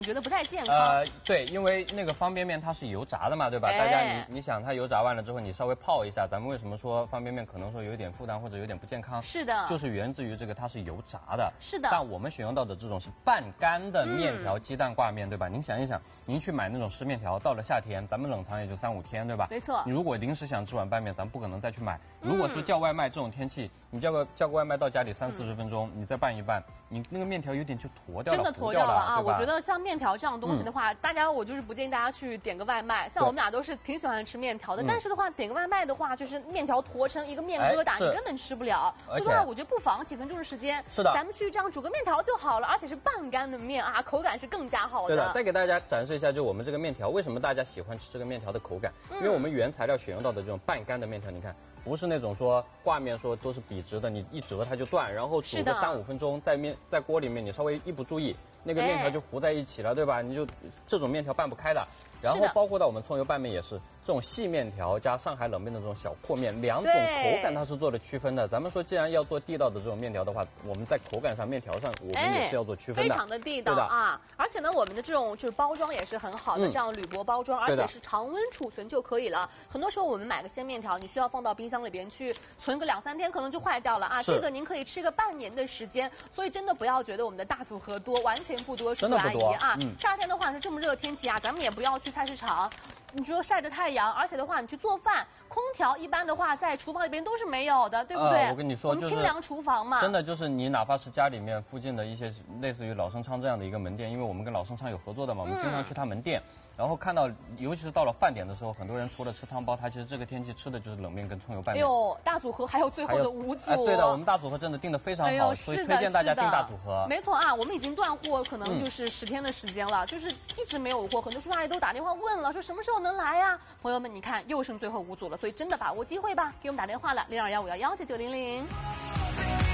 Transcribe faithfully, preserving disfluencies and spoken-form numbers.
你觉得不太健康？ 呃，对，因为那个方便面它是油炸的嘛，对吧？ 哎、 大家你你想，它油炸完了之后，你稍微泡一下，咱们为什么说方便面可能说有点负担或者有点不健康？ 是的， 就是源自于这个它是油炸的。 是的。 但我们选用到的这种是半干的面条鸡蛋挂面，对吧？您想一想，您去买那种湿面条，到了夏天，咱们冷藏也就三五天，对吧？ 没错。 你如果临时想吃碗拌面，咱不可能再去买。如果说叫外卖这种天气，你叫个叫个外卖到家里三四十分钟，你再拌一拌，你那个面条有点就坨掉了， 真的坨掉了啊！ 我觉得像面条这样东西的话，大家我就是不建议大家去点个外卖。像我们俩都是挺喜欢吃面条的，但是的话点个外卖的话，就是面条坨成一个面疙瘩，你根本吃不了。所以的话，我觉得不妨几分钟的时间， 是的， 咱们去这样煮个面条就好了，而且是半干的面啊，口感是更加好的。 对的，再给大家展示一下，就我们这个面条，为什么大家喜欢吃这个面条的口感？因为我们原材料选用到的这种半干的面条，你看。不是那种说挂面说都是笔直的，你一折它就断，然后煮个三五分钟，在面在锅里面你稍微一不注意，那个面条就糊在一起了，对吧？你就这种面条拌不开的。然后包括到我们葱油拌面也是，这种细面条加上海冷面的这种小阔面，两种口感它是做了区分的。咱们说既然要做地道的这种面条的话，我们在口感上面条上我们也是要做区分的， 非常的地道啊！而且呢，我们的这种就是包装也是很好的，这样铝箔包装，而且是常温储存就可以了。很多时候我们买个鲜面条，你需要放到冰箱里边去存个两三天，可能就坏掉了啊。这个您可以吃个半年的时间，所以真的不要觉得我们的大组合多，完全不多，叔叔阿姨啊。夏天的话是这么热天气啊，咱们也不要去菜市场。你说晒着太阳，而且的话，你去做饭，空调一般的话在厨房里边都是没有的，对不对？ 呃、我跟你说， 我们清凉厨房嘛， 真的就是你哪怕是家里面附近的一些类似于老生昌这样的一个门店，因为我们跟老生昌有合作的嘛，我们经常去他门店，嗯、然后看到，尤其是到了饭点的时候，很多人除了吃汤包，他其实这个天气吃的就是冷面跟葱油拌面。 哎呦，大组合还有最后的五组。 哎，对的，我们大组合真的订的非常好，哎、所以推荐大家订大组合。 没错啊，我们已经断货，可能就是十天的时间了，嗯、就是一直没有货，很多叔叔阿姨都打电话问了，说什么时候能来呀？朋友们，你看又剩最后五组了，所以真的把握机会吧，给我们打电话了，零二幺五幺幺九九零零。